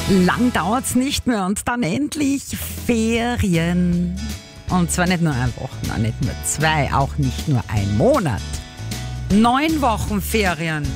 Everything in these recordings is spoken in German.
Lang dauert's nicht mehr und dann endlich Ferien. Und zwar nicht nur eine Woche, nicht nur 2, auch nicht nur ein Monat. 9 Wochen Ferien.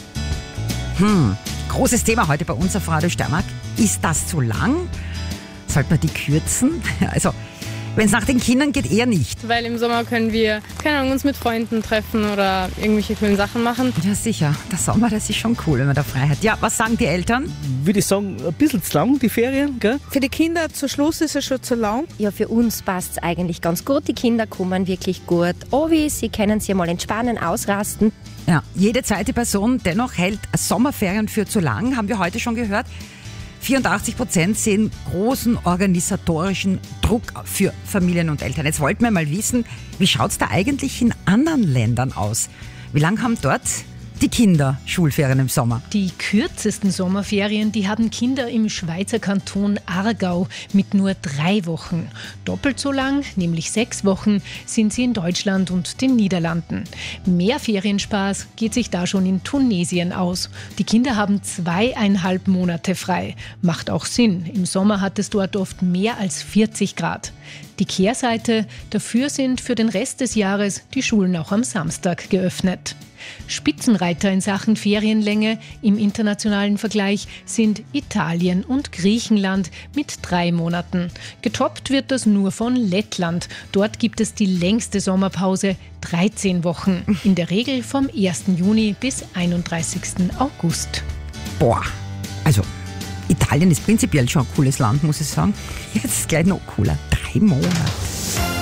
Großes Thema heute bei uns auf Radio Steiermark. Ist das zu lang? Sollte man die kürzen? Also, wenn es nach den Kindern geht, eher nicht. Weil im Sommer können wir, keine Ahnung, uns mit Freunden treffen oder irgendwelche coolen Sachen machen. Ja, sicher. Der Sommer, das ist schon cool, wenn man da frei hat. Ja, was sagen die Eltern? Würde ich sagen, ein bisschen zu lang, die Ferien, gell? Für die Kinder zu Schluss ist es schon zu lang. Ja, für uns passt es eigentlich ganz gut. Die Kinder kommen wirklich gut an, sie können sich mal entspannen, ausrasten. Ja, jede zweite Person dennoch hält Sommerferien für zu lang, haben wir heute schon gehört. 84% sehen großen organisatorischen Druck für Familien und Eltern. Jetzt wollten wir mal wissen, wie schaut es da eigentlich in anderen Ländern aus? Wie lange haben dort die Kinder Schulferien im Sommer? Die kürzesten Sommerferien, die haben Kinder im Schweizer Kanton Aargau mit nur 3 Wochen. Doppelt so lang, nämlich 6 Wochen, sind sie in Deutschland und den Niederlanden. Mehr Ferienspaß geht sich da schon in Tunesien aus. Die Kinder haben 2,5 Monate frei. Macht auch Sinn. Im Sommer hat es dort oft mehr als 40 Grad. Die Kehrseite, dafür sind für den Rest des Jahres die Schulen auch am Samstag geöffnet. Spitzenreiter in Sachen Ferienlänge im internationalen Vergleich sind Italien und Griechenland mit 3 Monaten. Getoppt wird das nur von Lettland. Dort gibt es die längste Sommerpause, 13 Wochen. In der Regel vom 1. Juni bis 31. August. Boah, also Italien ist prinzipiell schon ein cooles Land, muss ich sagen. Jetzt gleich noch cooler. 3 Monate.